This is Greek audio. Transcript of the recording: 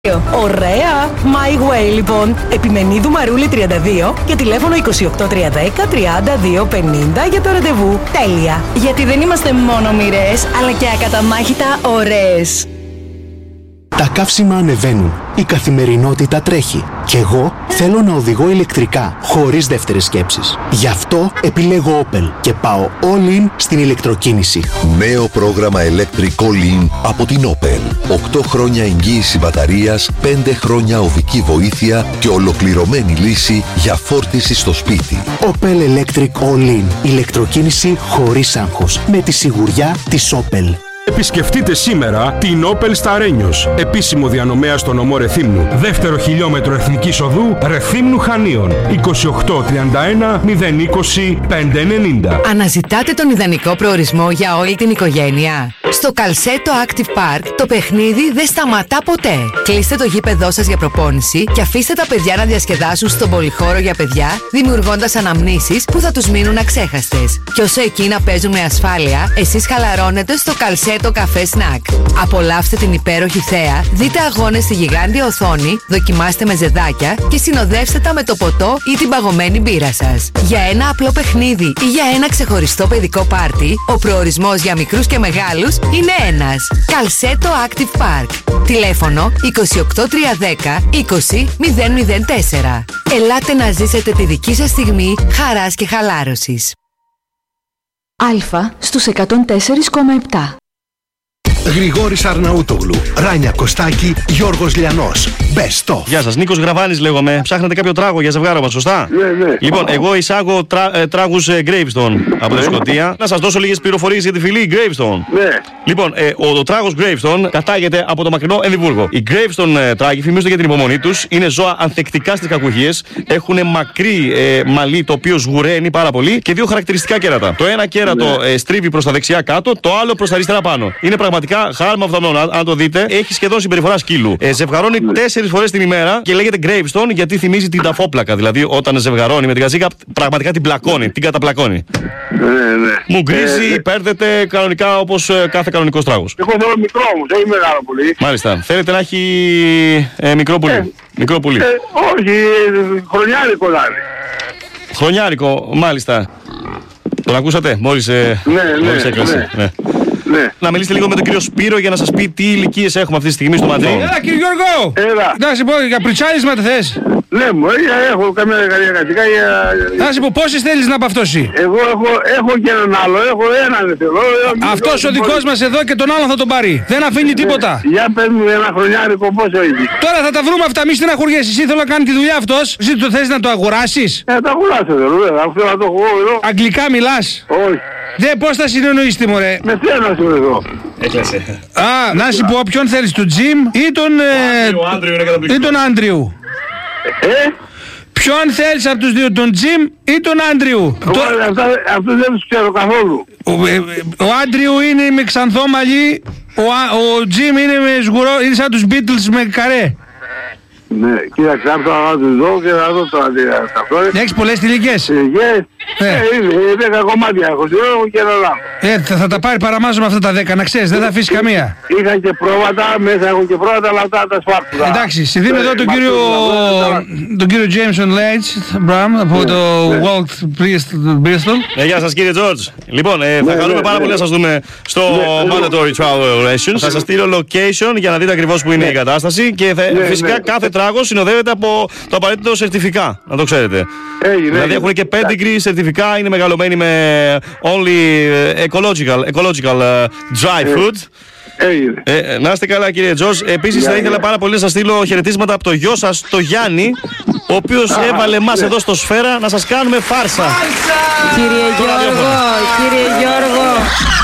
Ωραία! My Way λοιπόν. Επιμενίδου Μαρούλη 32 και τηλέφωνο 28310 3250 για το ραντεβού. Τέλεια! Γιατί δεν είμαστε μόνο μοιραίες, αλλά και ακαταμάχητα ωραίες. Τα καύσιμα ανεβαίνουν, η καθημερινότητα τρέχει και εγώ θέλω να οδηγώ ηλεκτρικά, χωρίς δεύτερες σκέψεις. Γι' αυτό επιλέγω Opel και πάω all in στην ηλεκτροκίνηση. Νέο πρόγραμμα Electric All In από την Opel. 8 χρόνια εγγύηση μπαταρίας, 5 χρόνια οδική βοήθεια και ολοκληρωμένη λύση για φόρτιση στο σπίτι. Opel Electric All In. Ηλεκτροκίνηση χωρίς άγχος. Με τη σιγουριά της Opel. Επισκεφτείτε σήμερα την Opel στα Ρένιος, επίσημο διανομέα στο νομό Ρεθύμνου. Δεύτερο χιλιόμετρο εθνικής οδού Ρεθύμνου Χανίων. 2831 020 590. Αναζητάτε τον ιδανικό προορισμό για όλη την οικογένεια? Στο Καλσέτο Active Park το παιχνίδι δεν σταματά ποτέ. Κλείστε το γήπεδό σας για προπόνηση και αφήστε τα παιδιά να διασκεδάσουν στον πολυχώρο για παιδιά, δημιουργώντας αναμνήσεις που θα τους μείνουν αξέχαστες. Και όσο εκείνα παίζουν με ασφάλεια, εσείς χαλαρώνετε στο Καλσέτο Καφέ Σνακ. Απολαύστε την υπέροχη θέα, δείτε αγώνες στη γιγάντια οθόνη, δοκιμάστε με ζεδάκια και συνοδεύστε τα με το ποτό ή την παγωμένη μπύρα σας. Για ένα απλό παιχνίδι ή για ένα ξεχωριστό παιδικό πάρτι, ο προορισμός για μικρούς και μεγάλους είναι ένας. Καλσέτο Active Park. Τηλέφωνο 28310 20004. Ελάτε να ζήσετε τη δική σας στιγμή χαράς και χαλάρωσης. Αλφα στους 104,7. Γρηγόρης Αρναούτογλου, Ράνια Κωστάκη, Γιώργος Λιανός. Best of. Γεια σας, Νίκος Γραβάνης λέγομαι. Ψάχνετε κάποιο τράγο για ζευγάρωμα, σωστά? Ναι. Λοιπόν, εγώ εισάγω τράγους Gravestone από τη Σκωτία. Να σας δώσω λίγες πληροφορίες για τη φυλή Gravestone. Ναι. Λοιπόν, ο τράγος Gravestone κατάγεται από το μακρινό Εδιμβούργο. Οι Gravestone τράγοι φημίζονται για την υπομονή τους. Είναι ζώα ανθεκτικά στις κακουχίες. Έχουν μακρύ μαλλί το οποίο σγουραίνει πάρα πολύ και δύο χαρακτηριστικά κέρατα. Το ένα κέρατο στρίβει προς τα δεξιά κάτω, το άλλο προς τα αριστερά πάνω. Είναι πραγματικά χάρμα οφθαλμών. Αν το δείτε, έχει σχεδόν συμπεριφορά σκύλου. Ζευγαρώνει 4 φορές την ημέρα και λέγεται Gravestone γιατί θυμίζει την ταφόπλακα. Δηλαδή, όταν ζευγαρώνει με την γαζίκα, πραγματικά την πλακώνει, την καταπλακώνει. Ναι. Μου γκρίζει, παίρνετε κανονικά όπως κάθε κανονικός τράγος. Εγώ θέλω μικρό μου, δεν είναι μεγάλο πουλί. Μάλιστα. Θέλετε να έχει μικρό πουλί. Μικρό πουλί. Όχι, χρονιάρικο να είναι. Χρονιάρικο, μάλιστα. Τον ακούσατε μόλις έκλασε. Ναι. Να μιλήσετε λίγο με τον κύριο Σπύρο για να σας πει τι ηλικίες έχουμε αυτή τη στιγμή στο Μαντρί. Έλα κύριε Γιώργο! Έλα. Να σου πω, για πριτσάρισμα τι θες? Ναι, μου έχω καμία εργατικά για... Να σου πω, πόσες θέλεις να παυτώσει? Εγώ έχω και έναν άλλο, έχω έναν θέλω. Αυτός ο δικός μας εδώ και τον άλλο θα τον πάρει. Δεν αφήνει τίποτα. Για πες μου ένα χρονιάρικο πόσο έχει. Τώρα θα τα βρούμε αυτά, μη στεναχωριέσαι. Εσύ θέλω να κάνει τη δουλειά αυτός. Εσύ το θες να το αγοράσεις? Το αγοράσω θέλω, αυτό να το έχω εδώ. Αγγλικά μιλάς? Όχι. Δε πώς θα συνεννοείστε μωρέ? Με θέλω να σου εδώ. Έκλασε. Να σου πω, ποιον θέλεις, τον Τζιμ ή τον Άντριου? Ποιον θέλεις από τους δύο, τον Τζιμ ή τον Άντριου? Αυτούς δεν τους ξέρω καθόλου. Ο Άντριου είναι με ξανθό μαλλί, ο Τζιμ είναι με σγουρό, είναι σαν τους Beatles με καρέ. Ναι, κοίταξε, να τους δω και να δω το αντίον. Έχεις πολλές τυλικές? Είναι 10 κομμάτια έχω, και ένα λάθο. Θα τα πάρει παραμάζω με αυτά τα 10, να ξέρεις, δεν θα αφήσει καμία. Είχα και πρόβατα, μέσα έχω και πρόβατα, αλλά αυτά τα σπάρτουλα. Εντάξει, σε δίνω εδώ τον κύριο Jameson Leitch Bram από το Walt Bristol. Γεια σας κύριε George. Λοιπόν, θα χαρούμε πάρα πολύ να σας δούμε στο Mandatory Travel Relations. Θα σας στείλω location για να δείτε ακριβώς που είναι η κατάσταση και φυσικά κάθε τράγος συνοδεύεται από το απαραίτητο σερτιφικά, να το ξέρετε. Δηλαδή έχουν και pedigree σερτιφικά, είναι μεγαλωμένοι με only ecological dry food. Να είστε καλά κύριε Τζος. Επίσης θα ήθελα πάρα πολύ να σας στείλω χαιρετίσματα από το γιο σας, το Γιάννη, ο οποίος έβαλε εμάς εδώ στο Σφαίρα να σας κάνουμε φάρσα. Κύριε Γιώργο,